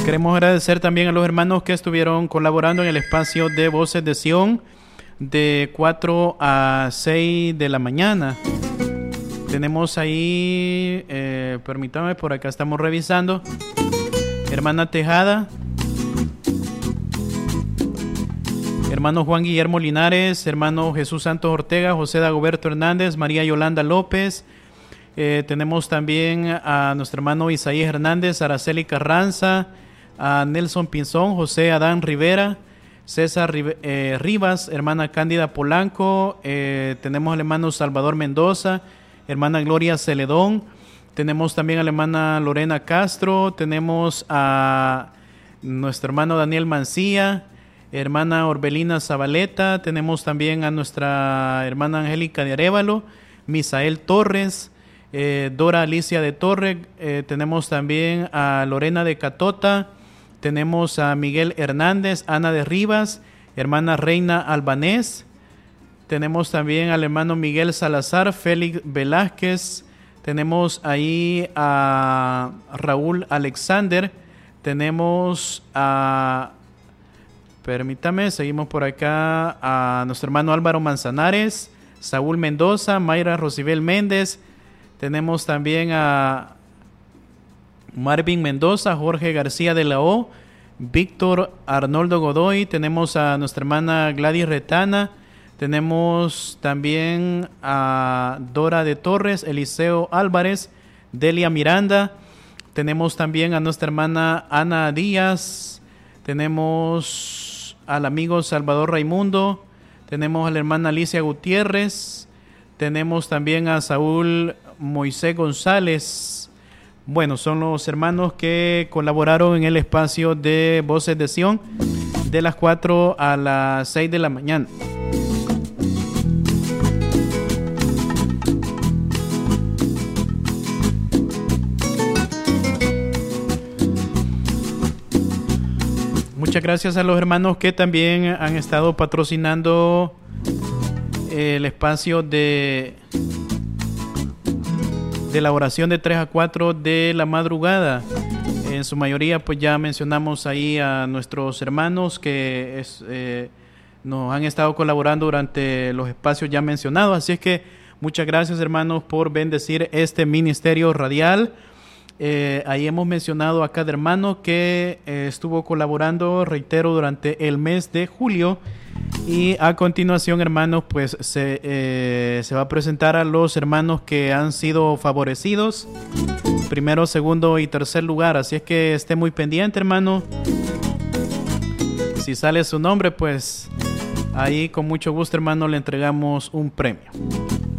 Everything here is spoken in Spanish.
Queremos agradecer también a los hermanos que estuvieron colaborando en el espacio de Voces de Sion de 4 a 6 de la mañana. Tenemos ahí, permítame, por acá estamos revisando. Hermana Tejada, hermano Juan Guillermo Linares, hermano Jesús Santos Ortega, José Dagoberto Hernández, María Yolanda López. Tenemos también a nuestro hermano Isaías Hernández, Araceli Carranza, a Nelson Pinzón, José Adán Rivera, César Rivas, hermana Cándida Polanco. Tenemos al hermano Salvador Mendoza, hermana Gloria Celedón. Tenemos también a la hermana Lorena Castro. Tenemos a nuestro hermano Daniel Mancía, hermana Orbelina Zabaleta. Tenemos también a nuestra hermana Angélica de Arévalo, Misael Torres, Dora Alicia de Torre. Tenemos también a Lorena de Catota. Tenemos a Miguel Hernández, Ana de Rivas, hermana Reina Albanés. Tenemos también al hermano Miguel Salazar, Félix Velázquez. Tenemos ahí a Raúl Alexander. Tenemos a... Permítame, seguimos por acá a nuestro hermano Álvaro Manzanares, Saúl Mendoza, Mayra Rosibel Méndez. Tenemos también a Marvin Mendoza, Jorge García de la O, Víctor Arnoldo Godoy. Tenemos a nuestra hermana Gladys Retana. Tenemos también a Dora de Torres, Eliseo Álvarez, Delia Miranda. Tenemos también a nuestra hermana Ana Díaz. Tenemos al amigo Salvador Raimundo. Tenemos a la hermana Alicia Gutiérrez. Tenemos también a Saúl Moisés González. Bueno, son los hermanos que colaboraron en el espacio de Voces de Sion de las 4 a las 6 de la mañana. Muchas gracias a los hermanos que también han estado patrocinando el espacio de la oración de 3 a 4 de la madrugada. En su mayoría pues ya mencionamos ahí a nuestros hermanos que nos han estado colaborando durante los espacios ya mencionados. Así es que muchas gracias, hermanos, por bendecir este ministerio radial. Ahí hemos mencionado a cada hermano que estuvo colaborando, reitero, durante el mes de julio. Y a continuación, hermanos, pues se va a presentar a los hermanos que han sido favorecidos, primero, segundo y tercer lugar. Así es que esté muy pendiente, hermano. Si sale su nombre, pues ahí con mucho gusto, hermano, le entregamos un premio.